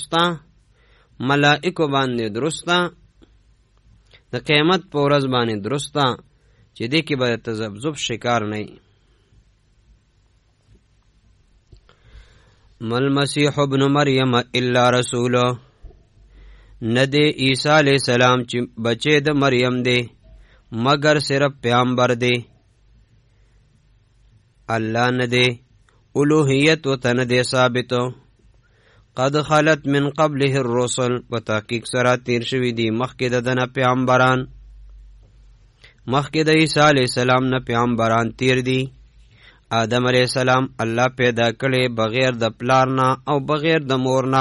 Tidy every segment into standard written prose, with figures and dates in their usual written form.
درسته، ملائکو باندې درسته، د قیامت په ورځ باندې درسته چې دې کې به تذبذب شکار نه وي. مل مسیح ابن مریم الا رسول، نه دی عیسی علیہ السلام چې بچے د مریم دی مگر صرف پیغمبر دی. الله نه دی الوهیت و تن دی ثابتو. قد خلت من قبله الرسل، په تحقیق سره تیر شوي دي مخکې د دنه پیغمبران، مخکې د عیسی علیہ السلام نه پیغمبران تیر دي. آدم علیہ السلام الله پیدا کړي بغیر د پلار نه او بغیر د مور نه.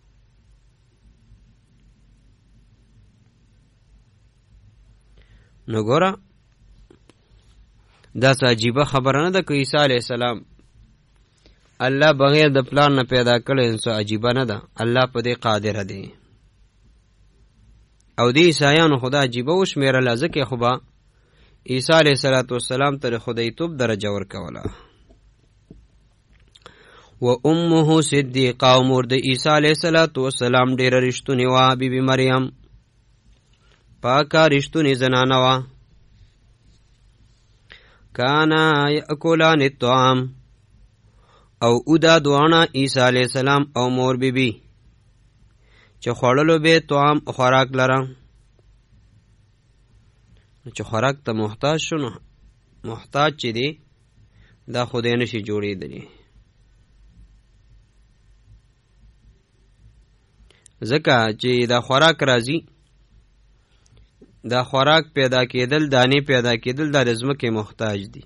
نو ګوره دا څه عجیبه خبره نه ده که عیسی علیہ السلام الله بغیر د پلار نه پیدا کړي، څه عجیبه نه ده. الله په دې قادر دی. او دې عیسایانو خدا عجیبه وشمیرله، ځکه خو به عیسی علیہ السلام ته خدایتوب درجه ورکوله. و امه صدیقه، او مور د عیسی علیہ السلام ډیره رښتونې وه، بیبي مریم پاکه رښتونې زنانه وه. کانا یاکلان الطعام، او دا دواړه عیسی علیہ السلام او مور بیبي چې خوړلو به طعام خوراک لره، چې خوراک ته محتاج شو، نو محتاج چې دی دا خدای نشي جوړېدلی. ځکه چې دا خوراک راځي، دا خوراک پیدا کېدل، دانې پیدا کېدل، دا د ځمکې محتاج دي.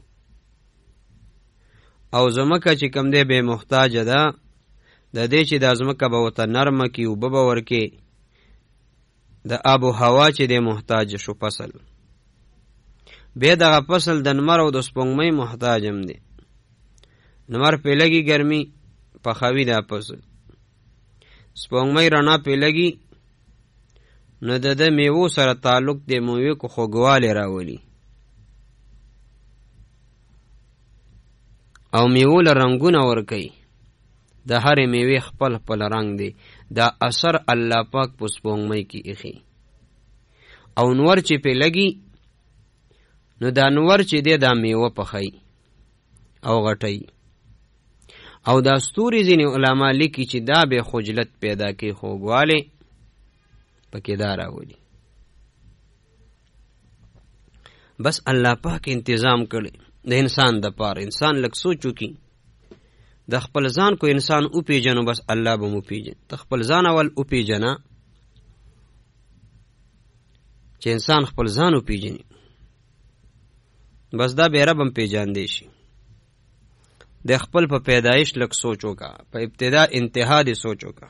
او ځمکه چې کم دی به محتاجه ده د دې چې دا ځمکه به ورته نرمه کړي، اوبه به ورکړي، د آب و هوا چې دی محتاج شو فصل. بیا دغه فصل د نمر او د سپوږمۍ محتاج هم دی. نمر پې لګي ګرمي پخوي دا فصل، سپوږمۍ رڼا پې لګي نو د میوو سره تعلق دی، میوې کو خوږوالی راولي، او میوو له رنګونه ورکوي. د هرې میوې خپل خپل رنګ دی. دا اثر الله پاک په سپوږمۍ کې ایښي. او نور چې پې لګي نو دا نور چې دی دا میوه پخی او غټی. او دا ستوري ځینې علما لیکي چې دا به خجلت پیدا کوي، خوږوالی پکې دا راولي. بس الله پاک انتظام کړي د انسان د پاره. انسان لږ سوچ وکړي، د خپل ځان کو انسان وپېژنو، بس الله به مو پېژني. ته خپل ځان اول وپېژنه چې انسان خپل ځان وپېژني، بس دا به رب هم پېژاندی شي. د خپل په پیدایش لږ سوچ وکړه، په ابتدا انتها دې سوچ وکړه.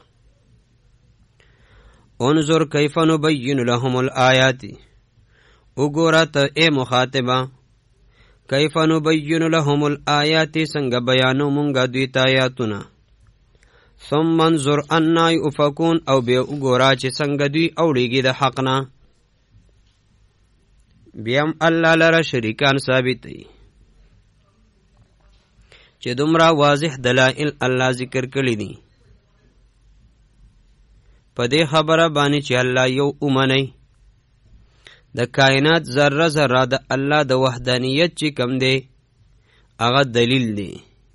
انظر کیف نبین لهم الآیات، وګوره ته ای مخاطبه کیف نبین لهم الآیات، څنګه بیانو مونږه دوی ته آیاتونه. ثم انظر انا یؤفکون، او بیا وګوره چې څنګه دوی اوړېږي د حق نه. بیا هم الله لره شریکان ثابتوي چې دومره واضح دلائل الله ذکر کړي دي. په دې خبره باندې چې الله یو اومنئ، د کائنات ذره ذره د الله د وحدانیت چې کم دی هغه دلیل دی.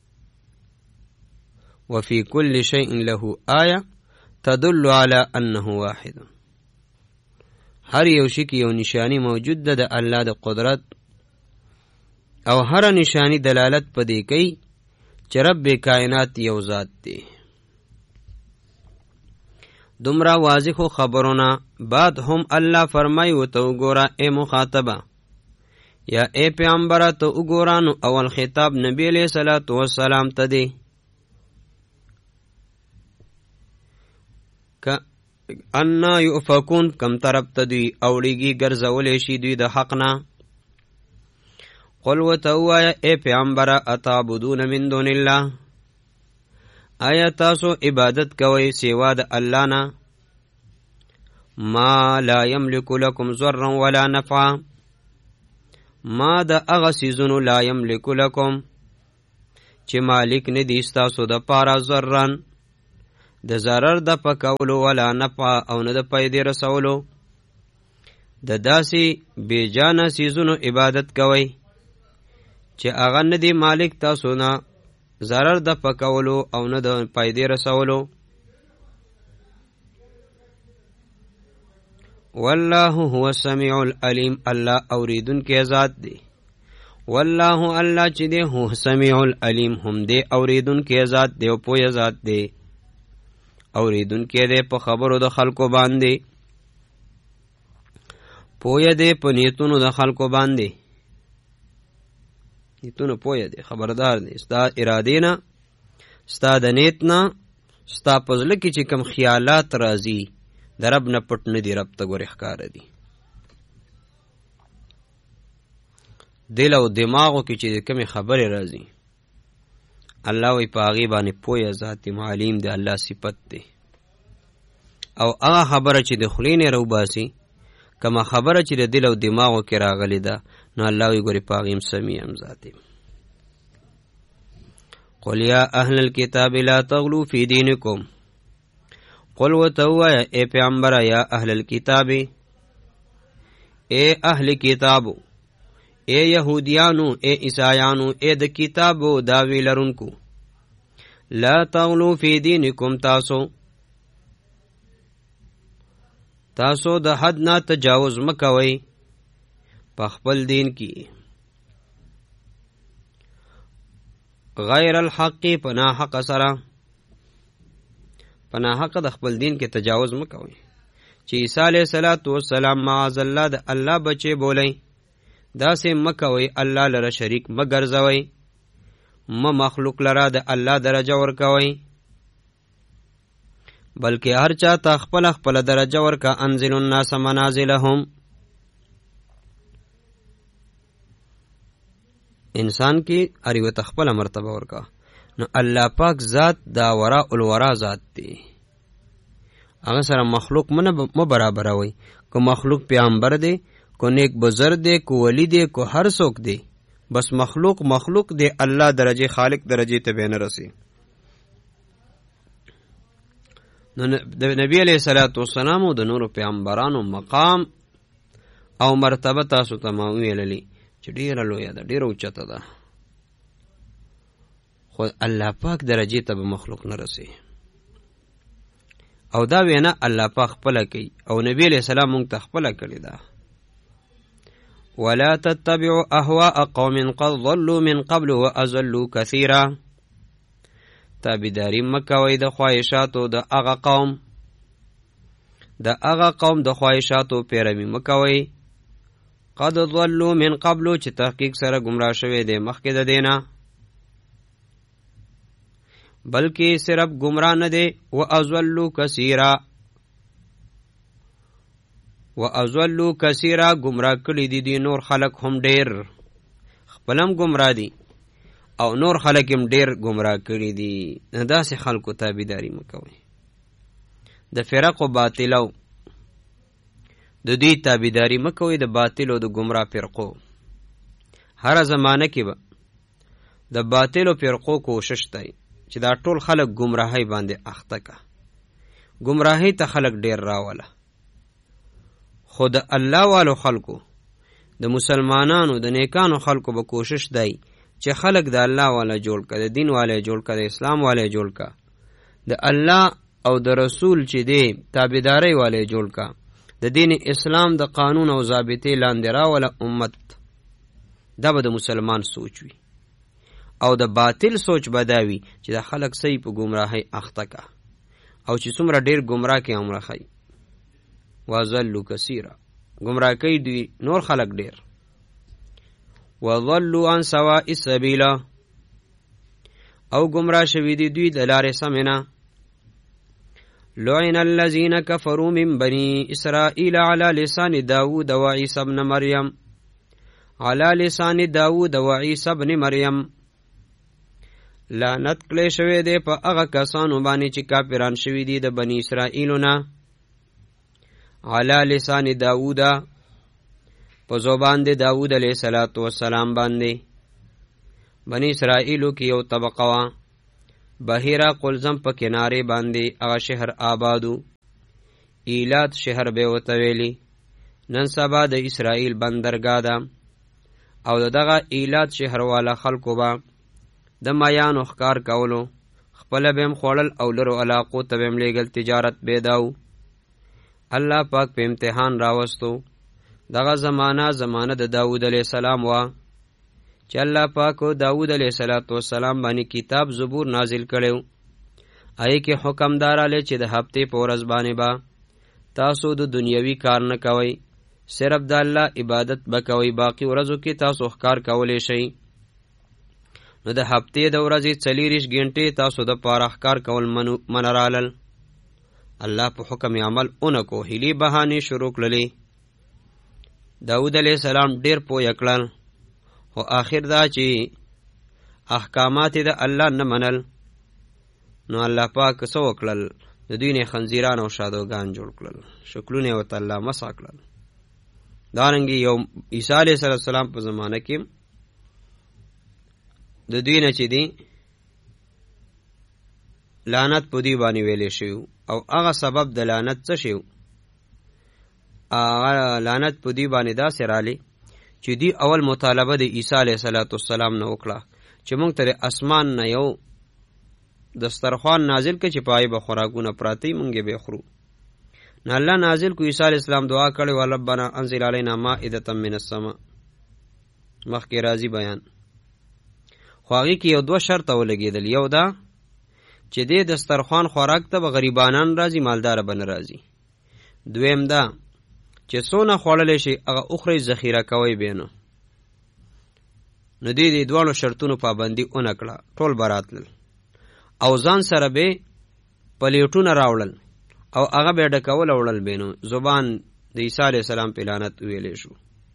وفي كل شيء له آیه تدل على انه واحد، هر یو شي کې یو نشانی موجود ده د الله د قدرت، او هر نشانی دلالت په دې کوي چې رب کائنات یو ذات دی. دومره واضحو خبرونه بعد هم الله فرمای و ته وګوره ای مخاطبه یا ای پیغمبره ته وګوره. نو اول خطاب نبی علیہ الصلوۃ والسلام ته دی. انا یؤفکون، کم طرف ته دوی اوړېږي ګرځولی شي دوی د حق نه. قل و ته ووایه ای پیغمبره اتعبدون من دون الله، آیا تاسو عبادت کوئ سوا د الله نه؟ ما لا یملک لکم ضرا ولا نفعا، ما د هغه څیزونو لا یملک لکم چې مالک نه دي ستاسو د پاره ضرا د ضرر د پکولو ولا نفع او نه د پیدې رسولو د داسې بیجانه سیزونو عبادت کوئ چې هغه نه دی مالک تاسو نه ضرر د پکولو او نه د پیدې رسولو. والله هو السمیع العلیم، الله اوریدونکی ذات دی. والله الله چې دی هو سمیع العلیم، هم دی اوریدونکی ذات دی او پوهه ذات دی. اوریدونکی دی په خبرو د خلکو باندې، پوهه دی په نیتونو د خلکو باندې. نیتونو پوهه دی، خبردار دی ستا ارادې نه، ستا د نیت نه، ستا په زړه کې چې کوم خیالات راځي د رب نه پټ نه دي، رب ته ګورې ښکاره دي. دل او دماغو کې چې کومې خبرې راځي الله وی په هغې باندې پوهه ذات دی، معلیم دی، الله صفت دی. او هغه خبره چې د خولې نه راوباسي، کومه خبره چې د دل او دماغو کې راغلې ده، نو الله وی ګورې په هغې هم سمیع هم ذات دی. قل یا اهل الكتاب لا تغلو فی دینکم، قل ورته ووایه ای پیغمبره یا اهل الکتاب، ای اهل کتابو، ای یهودیانو، ای عیسایانو، ای د کتابو داوی لرونکو، لا تغلو فی دینکم، تاسو د حد نه تجاوز مکوئ په خپل دین کې، غیر الحق، په ناحق سره، په ناحق د خپل دین کې تجاوز مکوئ. چې عیسی علیه السلام معاذ الله د الله بچی بولئ، داسې مکوئ، الله لره شریک مګرځوئ، مخلوق لره د الله درجه ورکوئ، بلکې هر چا ته خپل خپل درجه ورکا. انزل الناس منازلهم، انسان کې هر یو ته خپل مرتبه ورکا. نو الله پاک ذات دا وراء الورا ذات دی، هغه سره مخلوق مه برابروئ. که مخلوق پیغمبر دی، کو نیک بزرگ دی، کو ولی دی، کو هر څوک دی، بس مخلوق دی، الله درجه خالق درجه ته به نه رسی. نو د نبی علیه السلام او د نورو پیغمبرانو مقام او مرتبه تاسو ته ما ویللی چې ډیره لویه ده، ډیره اوچته ده، خو الله پاک درجې ته به مخلوق نه رسي. او دا وینا الله پاک خپله کوي او نبی علیه السلام مونږ ته خپله کړې ده. ولا تتبعوا اهواء قوم قد ضلوا من قبل واضلوا كثيرا، تابعداري مکوئ د خواهشاتو د هغه قوم د خواهشاتو پیروي مکوئ. قد ضلوا من قبل، چې تحقیق سره گمراه شوی دی مخکې د دینه، بلکې صرف گمراه نه دی، واضلوا کثیرا، گمراه کړي دي نور خلق هم ډیر، خپلم گمراه دي او نور خلق هم ډیر گمراه کړي دي. داسې خلکو تابعداري مکوئ. د فرقو باطلو د دوی تابعداري مکوئ، د باطلو د گمراه فرقو. هر زمانه کې به د باطلو فرقو کوشش دی چې دا ټول خلق گمراهی باندې اخته کا، گمراهی ته خلق ډیر راوله. خو د الله والو خلقو، د مسلمانانو، د نیکانو خلقو به کوشش دی چې خلق د الله والا جوړ کا، د دین والا جوړ کا، د اسلام والا جوړ کا، د الله او د رسول چې دی تابعداري والا جوړ کا، د دین اسلام د قانون او ضابطې لاندې راوله امت. دا به د مسلمان سوچ وي. او د باطل سوچ بداوي چې د خلق صحیح په گمراهی اخته کا، او چې څومره ډیر گمراه کې عمره خي. وضلوا کثیرا، گمراه کوي دوی نور خلق ډیر. وضلوا عن سواء السبیل، او گمراه شوی دي دوی د لارې سمې. لعن الذين كفروا من بني اسرائيل على لسان داود وعيسى ابن مريم، على لسان داود وعيسى ابن مريم. لعنت کړی شوی دی په هغه کسانو باندې چې کافران شوي دي د بني اسرائیلو نه. علی لسان داود، په زبان د داود علیه السلام باندې. بني اسرائیلو کې یو طبقه وه بحیره قلزم په کنارې باندې هغه شهر آبادو. ایلات شهر به ورته ویلي، نن سبا د اسرائیل بندرګاه ده. او دغه ایلات شهر والا خلکو به د مایانو ښکار کولو، خپله به هم خوړل او لرو علاقو ته به هم لیږل، تجارت به داو. الله پاک په امتحان راوستو. دغه زمانه د داود علیه السلام وه چې الله پاک داود علیه السلام باندې کتاب زبور نازل کړو. هغې کې حکم دارالی چې د هفتې په ورځ باندې به تاسو د دنیوي کار نه کوئ، صرف د الله عبادت به کوئ، باقی ورځو کې تاسو ښکار کولی شئ. نو د هفتې د ورځې 24 غنټې تاسو د پاره ښکار کول منع رالل. الله په حکم عمل اونکو، هیلې بهانې شروع کړلې. داود علیه السلام ډېر پوه کړل، خو آخر دا چې احکامات د الله نه منل، نو الله پاک څه وکړل؟ د دوی نه خنزیران او شادوګان جوړ کړل، شکلونه ورته الله مسح کړل. دارنګې یو عیسی علیه السلام په زمانه کې د دوی نه چې دی لعنت په دوی باندې ویلې شوی، او هغه سبب د لعنت څه شوی؟ لعنت په دوی باندې داسې رالی چې دوی اول مطالبه د عیسی علیه السلام نه وکړه چې موږ ته د اسمان نه یو دسترخوان نازل کړه چې پای به خوراکونه پراته موږ به خورو. نه الله نازل کو. عیسی علیه السلام دعا کړې و ربنا انزل علینا مائده من السماء، مخکې راځي بیان. خو هغې کې یو 2 شرطه ولګېدل. یو دا چې دې دسترخوان خوراک ته به غریبانان راځي، مالداره به نه راځي. دویم دا چې څونه خوړلی شي هغه اخرى ذخیره کوئ به نه. نو دې دواړو شرطونو پابندي ونه کړه، ټول به راتلل او ځان سره به پلیټونه راوړل او هغه به ډکول او وړل به نو. زبان د عیسی علیه السلام په لعنت ویلی شو.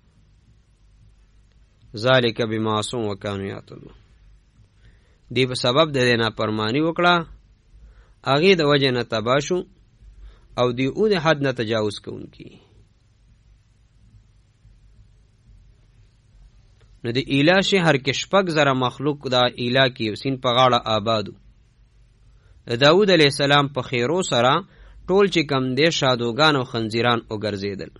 ذالک بما عصوا وکانوا یعتدون. دی په سبب د دې نافرماني وکړه، هغې د وجې نه تباه شو او دی او د حد نه تجاوز کوونکي. نو د ایلا شهر کې 6,000 مخلوق دا ایلا کې یو سین په غاړه آبادو. د داود علیه السلام په خیرو سره ټول چې کم دی شادوګان او خنزیران وګرځېدل.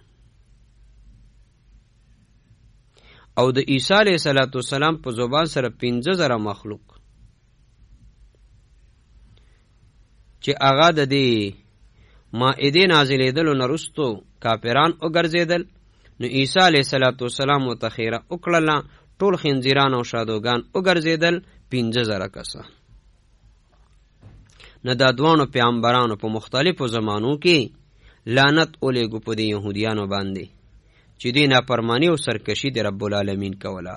او د عیسی علیه السلام په زبان سره 15,000 مخلوق چې هغه د دې مائده نازلېدلو نه وروستو کافران وګرځېدل. نو عیسی علیه السلام ورته خیره وکړله، ټول خنزیران او شادوګان وګرځېدل، 15,000 کسان. نه دا دوانو پیغمبرانو په مختلفو زمانو کې لعنت ولېږو په دې یهودیانو باندې چې دوی نافرماني او سرکشي د رب العالمین کوله.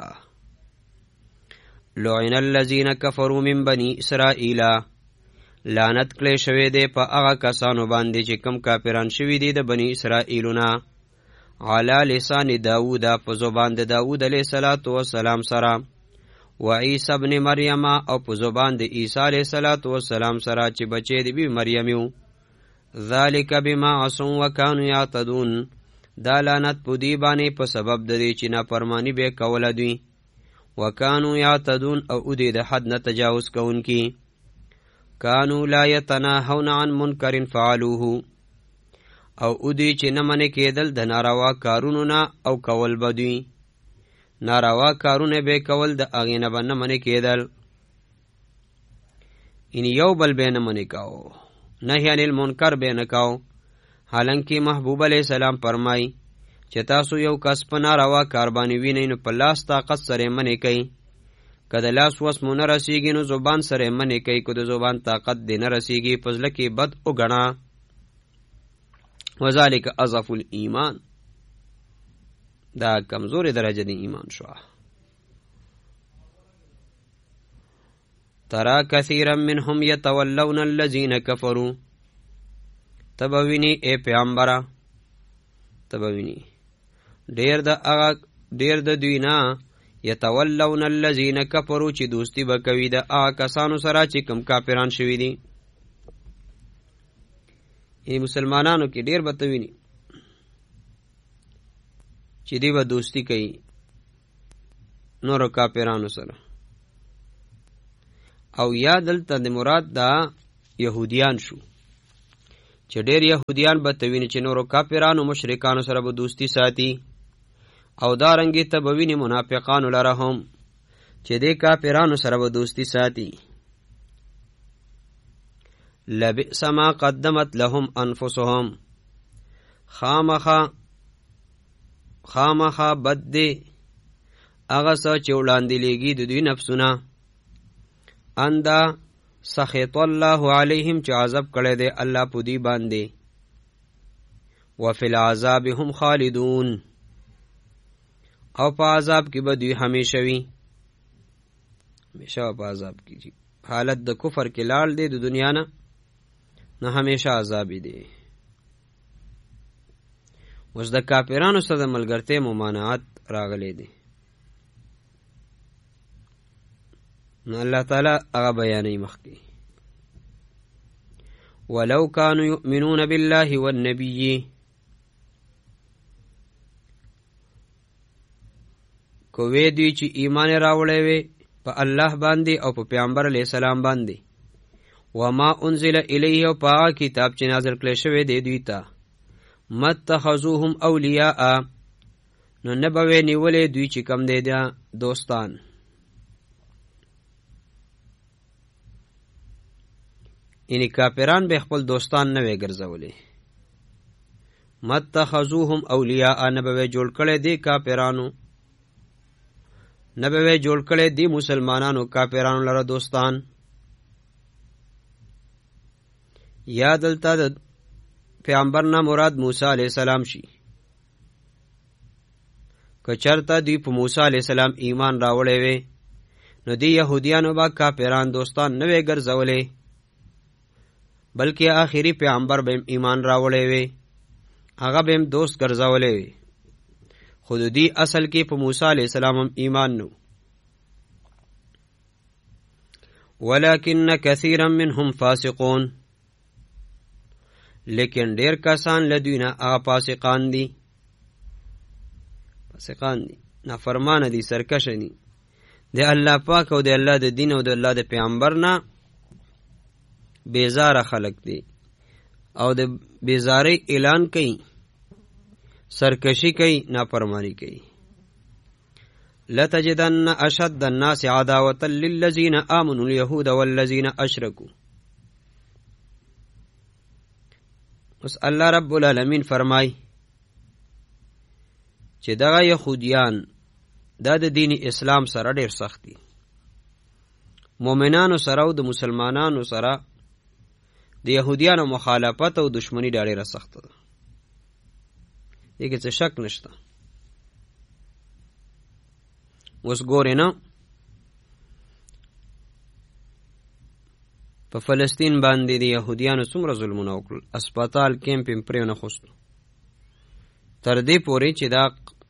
لعن الذین کفروا من بني اسرائیل، لعنت کړی شوی دی په هغه کسانو باندې چې کم کافران شوي دي د بني اسرائیلونه، علی لسان داود، په زبان د داود علیه السلام سره، و عیسی ابن مریم، او په زبان د عیسی علیه السلام سره چې بچی د بی مریم یو. ذالک بما عصوا وکانوا یعتدون، دا لعنت په دوی باندې په سبب د دې چې نافرماني به کوله دوی. وکانوا یعتدون، او دوی د حد نه تجاوز کوونکي. کانوا لا یتناهون عن منکر فعلوه، او دوی چې نه منې کېدل د ناروا کارونو نه او کول به دوی. ناروا کارونه به کول، د هغې نه به نه منې کېدل. یعنې یو بل به نه منې کاو، نهی عن المنکر به نه کاو. حالانکه محبوب علیه السلام فرمای چې تاسو یو کس په ناروا کار باندې وینئ نو په لاس طاقت سره منې کوئ. که د لاس وس مو نه رسیږي نو زبان سره منې کوئ. که د زبان طاقت دې نه رسیږي په زړه کې بد وګڼه. وذالک اضعف الایمان، دا کمزورې درجه د ایمان شو. ترى كثيرا منهم يتولون الذين كفروا، تبوینی اے پیغمبره، تبوینی ډیر د دوی نه یتولون الذین کفروا چې دوستی به کوي د هغه کسانو سره چې کم کافران شوي دي. یعنی مسلمانانو کې ډیر به تویني چې دی به دوستی کوي نورو کافرانو سره، او یا دلته د مراد دا يهوديان شو چې ډېر يهوديان به ته ویني چې نورو کافرانو مشرکانو سره به دوستی ساتي او دارنګې ته به ویني منافقانو لره هم چې دې کافرانو سره به دوستی ساتي. لبئس ما قدمت لهم انفسهم خامخا بد دی هغه څه چې وړاندې لیږي د دوی نفسونه اندا سخط الله علیهم چې عذاب کړی دی الله په دوی باندې وفي العذاب هم خالدون او په عذاب کې به دوی همیشه وي همیشه په عذاب کې حالت د کفر کې لاړ دی د دنیا نه همیشه عذاب دی. اوس د کافرانو سره د ملګرتیا ممانعت راغلی دی نو الله تعالی هغه بیانوي مخکې ولو كانوا يؤمنون بالله والنبي کوي دوی چې ایمان راوړی وي په الله باندې او په پیغمبر علیه السلام باندې وما انزل الیه او په هغه کتاب چې نازل کړی شوی دی دوی ته متخذوهم اولیاء نو نه به نیولې دوی چې کم دی دوستان یعنی کافران به خپل دوستان نه وي ګرځولې متخذوهم اولیاء نه به جوړ کړي دي کافرانو نه به جوړ کړي دي مسلمانانو کافرانو لره دوستان. یا دلته د پیغمبر نه مراد موسی علیہ السلام شي که چرته دوی په موسی علیہ السلام ایمان راوړی وي نو دی یهودیانو به کافران دوستان نه وي ګرځولې بلکې آخري پیغمبر به ایمان راوړی وي هغه به دوست ګرځولې وي خود دی اصل کې په موسی علیہ السلام هم ایمان نو ولكن كثيرا منهم فاسقون لیکن ډیر کسان لدوینا هغه فاسقان دي نافرمانه دي سرکشه دي د الله پاک او د الله د دین او د الله د پیغمبر نه بیزاره خلق دي او د بیزاری اعلان کوي سرکشی کوي نافرمانی کوي. لتجدن اشد الناس عداوة للذین آمنوا اليهود والذین اشرکوا. اس الله رب العالمین فرمای چې دغه یهودیان د دین اسلام سره ډیر سخت دي مؤمنانو سره او د مسلمانانو سره د یهودیانو مخالفت او دشمنی ډیره سخت ده دغه څه شک نشته. اوس ګورې نه په فلسطین باندې د یهودیانو څومره ظلمونه وکړل اسپیټال کیمپ یې پرې نه خوستو تر دې پورې چې دا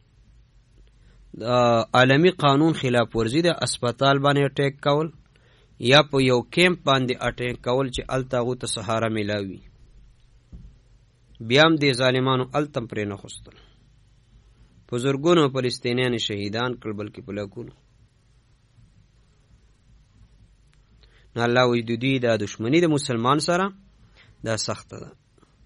عالمي قانون خلاف ورزي د اسپیټال باندې اٹیک کول یا په یو کیمپ باندې اٹیک کول چې الته هغو ته سهاره میلاوي بیا هم دې ظالمانو الته پرې نه خوستل په زرګونو فلسطینیان شهیدان کړل بلکې په لاکونو. نو الله وی د دوی د دشمنی د مسلمان سره دا سخته ده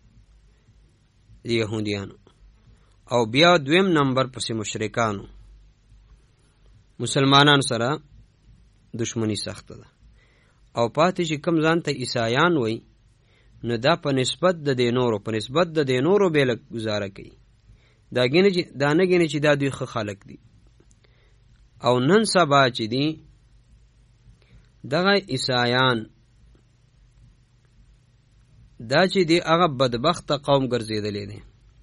د یهودیانو او بیا دویم نمبر پسې مشرکانو مسلمانان سره دشمنی سخته ده او پاتې چې کم ځان ته عیسایان وای نو دا په نسبت د دې نورو بیل گزاره کوي دا نه ګینې چې دا دوی ښه خلک دي او نن سبا چې دي دغه عیسایان دا چې دی هغه بدبخته قوم ګرځېدلی دی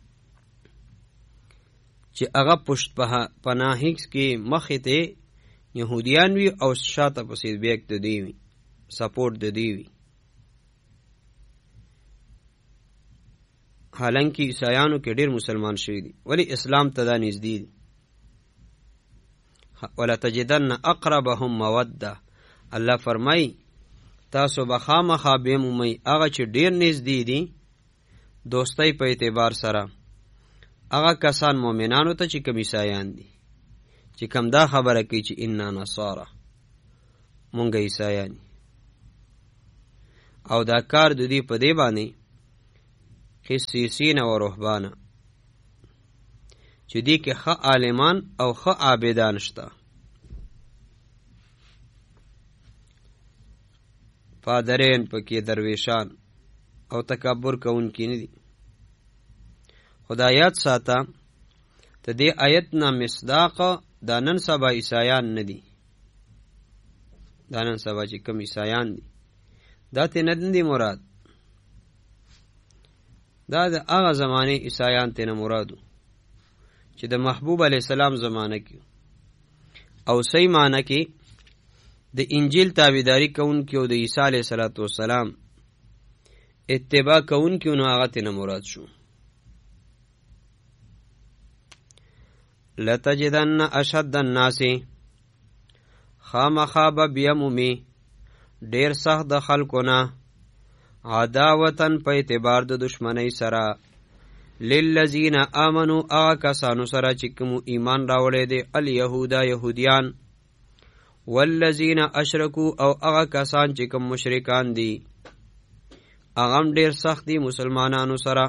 چې هغه پشت پناهي کې مخې ته یهودیان وي او شاته پسې بیک د دی وي سپورټ د دی وي حالانکه عیسایانو کې ډېر مسلمان شوي دي ولی اسلام ته دا نږدې دي. ولا تجدن اقربهم موده الله فرمای تاسو به خامخا به مومئ هغه چې ډېر نږدې دي دوستۍ په اعتبار سره هغه کسان مؤمنانو ته چې کوم عیسایان دي چې کوم دا خبره کوي چې انا نصارا مونږ عیسایان او دا کار د دې په دې باندې قسیسین و رهبان چې دې کې ښه عالمان او ښه عابدان شته. پادرین پکې درویشان او تکبر کوونکي نه دي. خدایات ساته ته دې آیت نه مصداق دا نن سبا عیسایان نه دي. دا نن سبا چې کوم عیسایان دي دا ته نه دي مراد، دا د هغه زمانه عیسایان ته نه مرادو چې د محبوب علی السلام زمانه کې او صحیح معنی کې د انجیل تابعداري کوونکي او د عیسی علیه السلام اتباع کوونکي نو هغه ته نه مراد شو. لتجدن اشد الناس خامخا به بیمومی ډیر سخت د خلکو نه عداوتن په اعتبار د دشمنی سره للذین آمنو آغا کسانو سره چې کوم ایمان راوړی دی الیهودا یهودیان والذین اشرکو او آغا کسان چې کوم مشرکان دي اغم ډیر سخت دي مسلمانانو سره.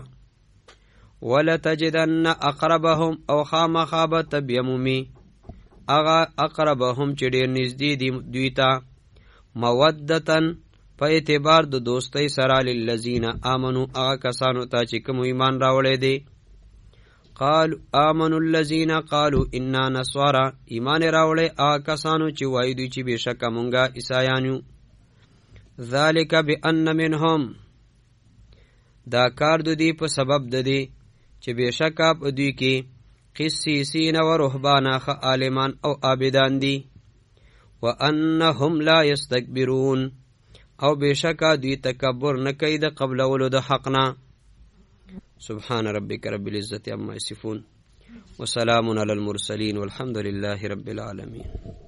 ولتجدن اقربهم او خامخا به تبیمومی اغا اقربهم چې ډیر نږدې دي دوی ته مودتن په اعتبار د دوستۍ سره للذین آمنو هغه کسانو ته چې کوم ایمان راوړی دی. قالوا آمنوا الذین قالوا انا نصارى ایمان راوړی هغه کسانو چې وایي دوی چې بېشکه مونږه عیسایان یو. ذلک بأن منهم دا کار د دې په سبب د دې چې بېشکه په دوی کې قسیسین و رهبان ښه عالمان او عابدان دي. وانهم لا یستکبرون او بشکا دوی تکبر نه کوي د قبلولو د حق نه. سبحان ربک رب العزة عما یصفون وسلام علی المرسلین والحمد لله رب العالمین.